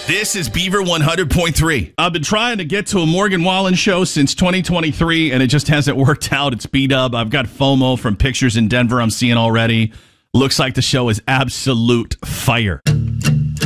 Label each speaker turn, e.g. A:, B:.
A: This is Beaver 100.3. I've been trying to get to a Morgan Wallen show since 2023, and it just hasn't worked out. It's B-Dub. I've got FOMO from pictures in Denver I'm seeing already. Looks like the show is absolute fire.